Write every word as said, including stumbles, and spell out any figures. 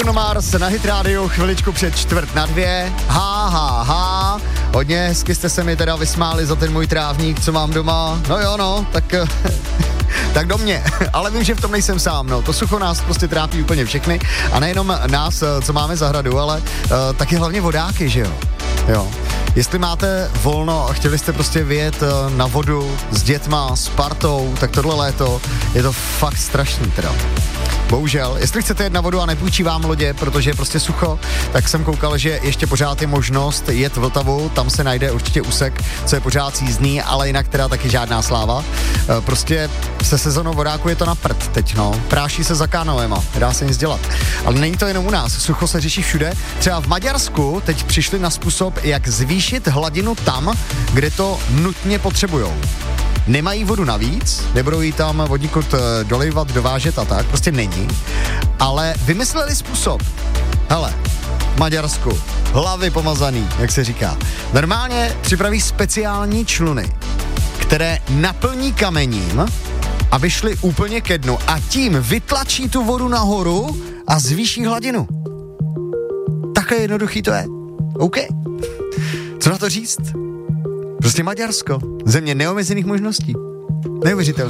No Mars na Hit Radio, chviličku před čtvrt na dvě. Ha, ha, ha. Hodně hezky jste se mi teda vysmáli za ten můj trávník, co mám doma. No jo, no, tak... tak do mě, ale vím, že v tom nejsem sám, no, to sucho nás prostě trápí úplně všechny a nejenom nás, co máme zahradu, ale uh, taky hlavně vodáky, že jo, jo. Jestli máte volno a chtěli jste prostě vyjet uh, na vodu s dětma, s partou, tak tohle léto je to fakt strašný teda. Bohužel, jestli chcete jet na vodu a nepůjčí vám lodě, protože je prostě sucho, tak jsem koukal, že ještě pořád je možnost jet Vltavu, tam se najde určitě úsek, co je pořád jízdný, ale jinak teda taky žádná sláva. E, prostě se sezónou vodáku je to na prd teď, no. Práší se za kanoema, nedá se nic dělat. Ale není to jenom u nás, sucho se řeší všude. Třeba v Maďarsku teď přišli na způsob, jak zvýšit hladinu tam, kde to nutně potřebujou. Nemají vodu navíc, nebudou jí tam vodníkud dolejvat, dovážet a tak, prostě není. Ale vymysleli způsob. Hele, v Maďarsku, hlavy pomazaný, jak se říká. Normálně připraví speciální čluny, které naplní kamením, aby šly úplně ke dnu a tím vytlačí tu vodu nahoru a zvýší hladinu. Takhle jednoduchý to je. OK. Co na to říct? Prostě Maďarsko, země neomezených možností. Neuvěřitelný.